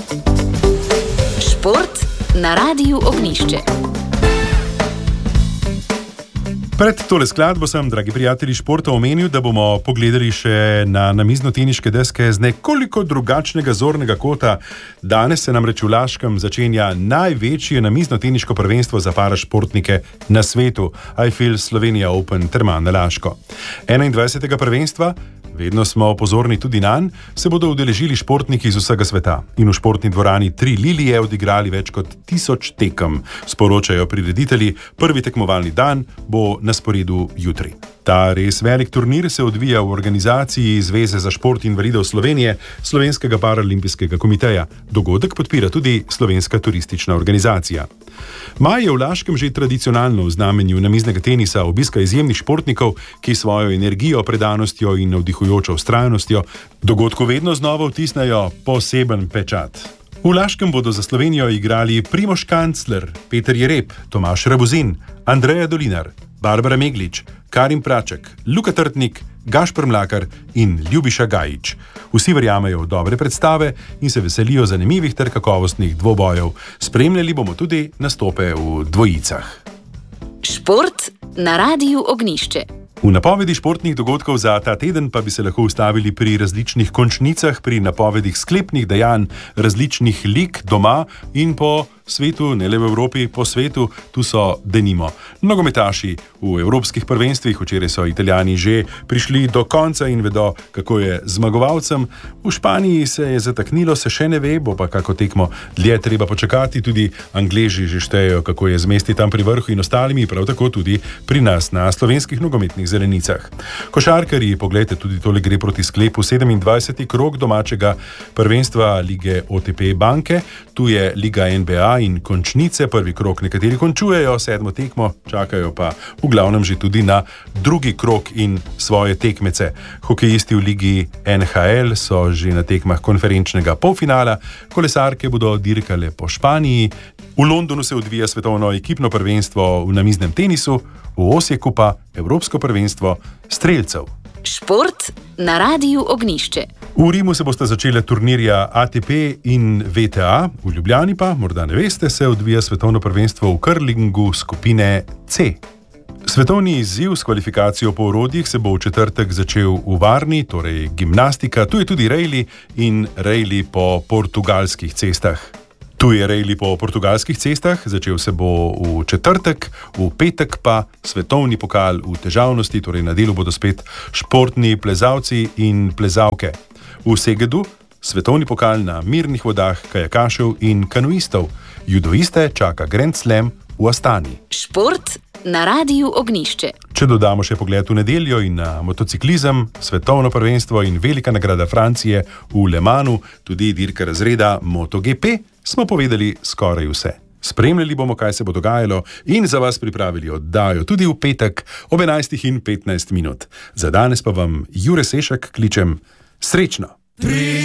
Šport na Radiu Ognjišče. Pred tole skladbo sem, dragi prijatelji športa, omenil, da bomo pogledali še na namizno-teniške deske z nekoliko drugačnega zornega kota. Danes se namreč v Laškem začenja največje namizno-teniško prvenstvo za parašportnike na svetu, IFL Slovenija Open Terman na Laško. 21. prvenstva, vedno smo pozorni tudi nanj, se bodo udeležili športniki iz vsega sveta in v športni dvorani Tri Lilije odigrali več kot 1000 tekem, sporočajo prireditelji. Prvi tekmovalni dan bo na sporedu jutri. Ta res velik turnir se odvija v organizaciji Zveze za šport invalidov Slovenije, Slovenskega paraolimpijskega komiteja. Dogodek podpira tudi Slovenska turistična organizacija. Maj je v Laškem že tradicionalno v znamenju namiznega tenisa, obiska izjemnih športnikov, ki svojo energijo, predanostjo in navdihujočo vztrajnostjo dogodku vedno znova vtisnajo poseben pečat. V Laškem bodo za Slovenijo igrali Primož Kancler, Peter Jereb, Tomaž Rabuzin, Andreja Dolinar, Barbara Meglič, Karim Praček, Luka Trtnik, Gašper Mlakar in Ljubiša Gajić. Vsi verjamejo v dobre predstave in se veselijo zanimivih ter kakovostnih dvobojev. Spremljali bomo tudi nastope v dvojicah. Šport na Radiu Ognjišče. V napovedi športnih dogodkov za ta teden pa bi se lahko ustavili pri različnih končnicah, pri napovedih sklepnih dejanj različnih lig doma in po svetu, ne le v Evropi, po svetu. Tu so denimo nogometaši v evropskih prvenstvih. Včeraj so Italijani že prišli do konca in vedo, kako je zmagovalcem. V Španiji se je zataknilo, se še ne ve, bo pa kako tekmo dlje treba počakati. Tudi Angleži že štejejo, kako je zmesti tam pri vrhu in ostalimi, prav tako tudi pri nas na slovenskih nogometnih zelenicah. Košarkarji, poglejte, tudi tole gre proti sklepu 27. krog domačega prvenstva lige OTP banke. Tu je liga NBA in končnice. Prvi krog nekateri končujejo, 7. tekmo, čakajo pa v glavnem že tudi na drugi krog in svoje tekmece. Hokejisti v ligi NHL so že na tekmah konferenčnega polfinala, kolesarke bodo dirkale po Španiji, v Londonu se odvija svetovno ekipno prvenstvo v namiznem tenisu, v Osijeku pa evropsko prvenstvo strelcev. Šport na Radiu Ognjišče. V Rimu se bosta začela turnirja ATP in VTA, v Ljubljani pa, morda ne veste, se odvija svetovno prvenstvo v curlingu skupine C. Svetovni izziv s kvalifikacijo po orodjih se bo v četrtek začel v Varni, torej gimnastika, tu je tudi rejli in rejli po portugalskih cestah. Tu je rejli po portugalskih cestah, začel se bo v četrtek, v petek pa svetovni pokal v težavnosti, torej na delu bodo spet športni plezalci in plezalke. V Segedu svetovni pokal na mirnih vodah kajakašev in kanuistov. Judoiste čaka Grand Slam v Astani. Šport na Radiu Ognjišče. Če dodamo še pogled v nedeljo in na motociklizem, svetovno prvenstvo in velika nagrada Francije v Le Manu, tudi dirka razreda MotoGP, smo povedali skoraj vse. Spremljali bomo, kaj se bo dogajalo in za vas pripravili oddajo tudi v petek ob 11:15. Za danes pa vam Jure Sešak kličem srečno.